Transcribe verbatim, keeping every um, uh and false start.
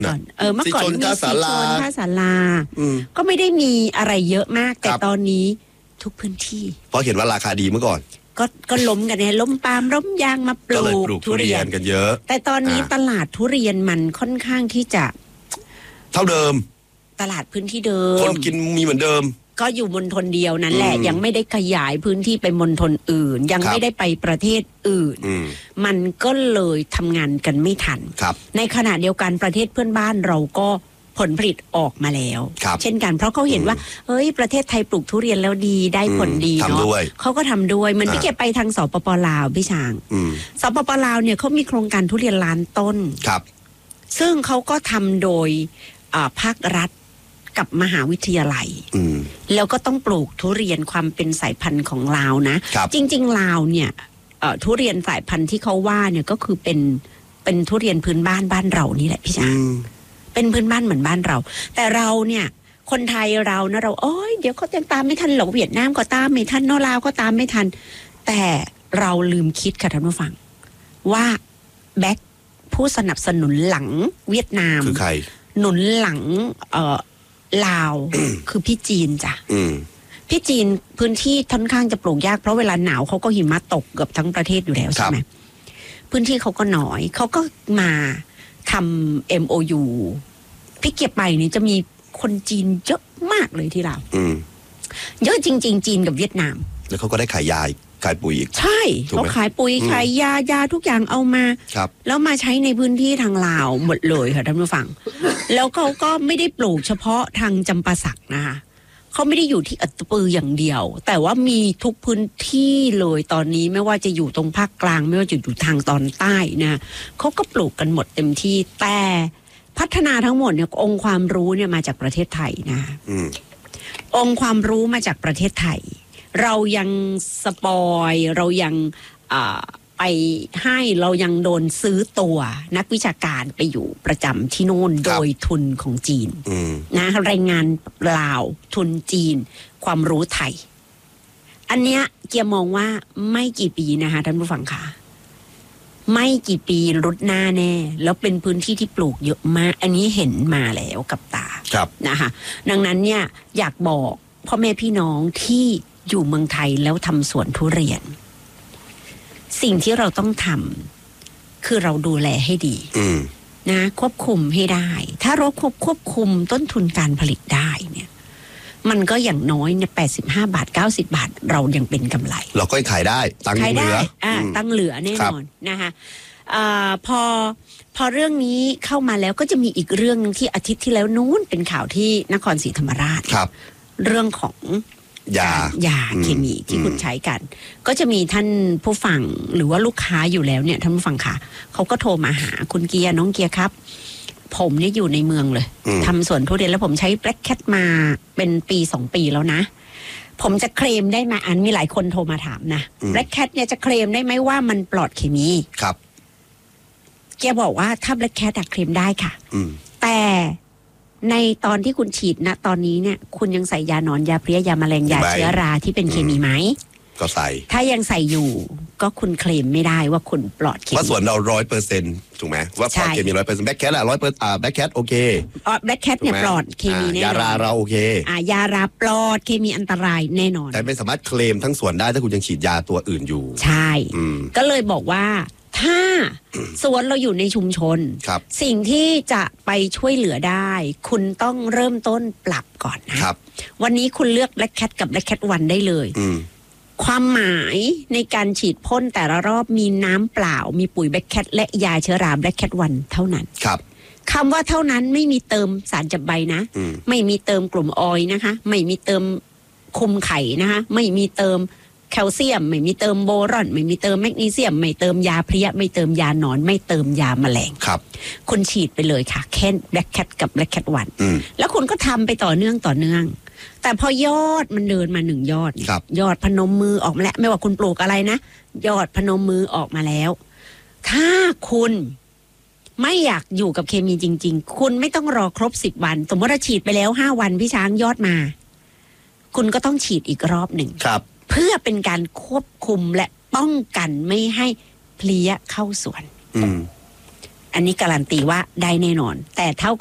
ก่อนเออเมื่อก่อนมีสีชนท่าศาลาก็ไม่ได้มีอะไรเยอะมากแต่ตอนนี้ทุกพื้นที่เพราะเห็นว่าราคาดีเมื่อก่อนก็ก็ล้มกันเนี่ยล้มปาล์มล้มยางมาปลูกทุเรียนกันเยอะแต่ตอนนี้ตลาดทุเรียนมันค่อนข้างที่จะเท่าเดิมตลาดพื้นที่เดิมคนกินมีเหมือนเดิมก็อยู่มณฑลเดียวนั่นแหละยังไม่ได้ขยายพื้นที่ไปมณฑลอื่นยังไม่ได้ไปประเทศอื่นมันก็เลยทำงานกันไม่ทันในขณะเดียวกันประเทศเพื่อนบ้านเราก็ผลผลิตออกมาแล้วเช่นกันเพราะเขาเห็นว่าเฮ้ยประเทศไทยปลูกทุเรียนแล้วดีได้ผลดีเนาะเขาก็ทำด้วยมันพี่เก็บไปทางสปปลาวพี่ช้างสปปลาวเนี่ยเขามีโครงการทุเรียนล้านต้นซึ่งเขาก็ทำโดยภาครัฐกับมหาวิทยาลัยแล้วก็ต้องปลูกทุเรียนความเป็นสายพันธุ์ของลาวนะจริงๆลาวเนี่ยทุเรียนสายพันธุ์ที่เขาว่าเนี่ยก็คือเป็นเป็นทุเรียนพื้นบ้านบ้านเรานี่แหละพี่ช้างเป็นพื้นบ้านเหมือนบ้านเราแต่เราเนี่ยคนไทยเรานะเราโอ้ยเดี๋ยวเขายังตามไม่ทันหรอกเวียดนามก็ตามไม่ทันนอลาวก็ตามไม่ทันแต่เราลืมคิดค่ะท่านผู้ฟังว่าแบ็คผู้สนับสนุนหลังเวียดนามคือใครหนุนหลังเอ่อลาวคือพี่จีนจ้ะพี่จีนพื้นที่ค่อนข้างจะปลูกยากเพราะเวลาหนาวเขาก็หิมะตกเกือบทั้งประเทศอยู่แล้วใช่ไหมพื้นที่เขาก็น้อยเขาก็มาทำ เอ็ม โอ ยู พี่เก็บไปนี่จะมีคนจีนเยอะมากเลยที่เราเยอะจริงๆจีนกับเวียดนามแล้วเขาก็ได้ขายยาขายปุ๋ยอีกใช่เขาขายปุ๋ยขายยายาทุกอย่างเอามาแล้วมาใช้ในพื้นที่ทางลาวหมดเลยค่ะท่านผู้ฟังแล้วเขาก็ไม่ได้ปลูกเฉพาะทางจำปาสักนะคะเขาไม่ได้อยู่ที่อัตตปืออย่างเดียวแต่ว่ามีทุกพื้นที่เลยตอนนี้ไม่ว่าจะอยู่ตรงภาคกลางไม่ว่าจะอยู่ทางตอนใต้นะเขาก็ปลูกกันหมดเต็มที่แต่พัฒนาทั้งหมดเนี่ยองค์ความรู้เนี่ยมาจากประเทศไทยนะองค์ความรู้มาจากประเทศไทยเรายังสปอยเรายังไปให้เรายังโดนซื้อตัวนักวิชาการไปอยู่ประจำที่โน่นโดยทุนของจีนนะแรงงานลาวทุนจีนความรู้ไทยอันเนี้ยเกียร์มองว่าไม่กี่ปีนะคะท่านผู้ฟังค่ะไม่กี่ปีรุดหน้าแน่แล้วเป็นพื้นที่ที่ปลูกเยอะมากอันนี้เห็นมาแล้วกับตานะคะดังนั้นเนี่ยอยากบอกพ่อแม่พี่น้องที่อยู่เมืองไทยแล้วทำสวนทุเรียนสิ่งที่เราต้องทำคือเราดูแลให้ดีนะควบคุมให้ได้ถ้าเราควบควบคุมต้นทุนการผลิตได้เนี่ยมันก็อย่างน้อยเนี่ยแปดสิบห้าบาทเก้าสิบบาทเรายังเป็นกำไรเราก็ขายได้ตังเหลืออ่าตังเหลือแน่นอนนะคะอ่าพอพอเรื่องนี้เข้ามาแล้วก็จะมีอีกเรื่องนึงที่อาทิตย์ที่แล้วนู้นเป็นข่าวที่นครศรีธรรมราชครับเรื่องของยายาเคมีที่คุณใช้กันก็จะมีท่านผู้ฟังหรือว่าลูกค้าอยู่แล้วเนี่ยท่านผู้ฟังค่ะเขาก็โทรมาหาคุณเกียร์น้องเกียร์ครับผมเนี่ยอยู่ในเมืองเลยทำสวนทุเรียนแล้วผมใช้แบล็คแคทมาเป็นปีสองปีแล้วนะผมจะเคลมได้ไหมอันมีหลายคนโทรมาถามนะแบล็คแคทเนี่ยจะเคลมได้ไหมว่ามันปลอดเคมีครับเกียร์บอกว่าถ้าแบล็คแคทเคลมได้ค่ะแต่ในตอนที่คุณฉีดนะตอนนี้เนี่ยคุณยังใส่ยาหนอนยาเพลี้ยยาแมลงยาเชื้อราที่เป็นเคมีไหมก็ใส่ถ้ายังใส่อยู่ก็คุณเคลมไม่ได้ว่าคุณปลอดเคมีว่าส่วนเราร้อยเปอร์เซ็นต์ถูกไหมว่าปลอดเคมีร้อยเปอร์เซ็นต์แบล็คแคทอะร้อยเปอร์อ่าแบล็คแคทโอเคอ๋อแบล็คแคทเนี่ยปลอดเคมีแน่นอนยาราเราโอเคอ่ายาราปลอดเคมีอันตรายแน่นอนแต่ไม่สามารถเคลมทั้งส่วนได้ถ้าคุณยังฉีดยาตัวอื่นอยู่ใช่ก็เลยบอกว่าถ้าสวนเราอยู่ในชุมชนสิ่งที่จะไปช่วยเหลือได้คุณต้องเริ่มต้นปรับก่อนนะวันนี้คุณเลือก Black Cat กับ Black Cat วันได้เลยความหมายในการฉีดพ่นแต่ละรอบมีน้ำเปล่ามีปุ๋ย Black Cat และยาเชื้อรา Black Cat วันเท่านั้นครับคำว่าเท่านั้นไม่มีเติมสารจับใบนะไม่มีเติมกลุ่มออยล์นะคะไม่มีเติมคุมไข่นะคะไม่มีเติมแคลเซียมไม่มีเติมโบรอนไม่มีเติมแมกนีเซียมไม่เติมยาเพลี้ยไม่เติมยาหนอนไม่เติมยาแมลงครับคุณฉีดไปเลยค่ะแค่แบล็คแคทกับแบล็คแคทวันแล้วคุณก็ทำไปต่อเนื่องต่อเนื่องแต่พอยอดมันเดินมาหนึ่งยอดยอดพนมมือออกมาแล้วไม่ว่าคุณปลูกอะไรนะยอดพนมมือออกมาแล้วถ้าคุณไม่อยากอยู่กับเคมีจริงๆคุณไม่ต้องรอครบสิบวันสมมติว่าฉีดไปแล้วห้าวันพี่ช้างยอดมาคุณก็ต้องฉีดอีกรอบหนึ่งเพื่อเป็นการควบคุมและป้องกันไม่ให้เพลี้ยเข้าสวนอันนี้การันตีว่าได้แน่นอน แต่เท่า